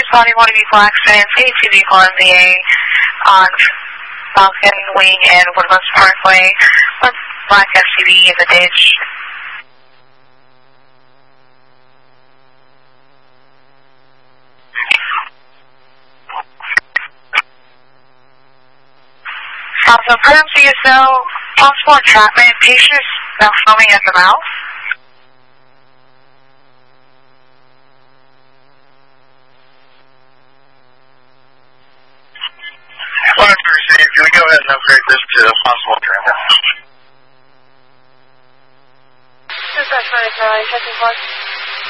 responding 1B Blackstone, C2 vehicle MVA on Falcon Wing and Woodlands Parkway. One black SUV in the ditch. Also, perhaps CSO, possible entrapment, patient is now foaming at the mouth. Whatever received, can we go ahead and upgrade this to a possible entrapment? Dispatch 9 Caroline, checking clock.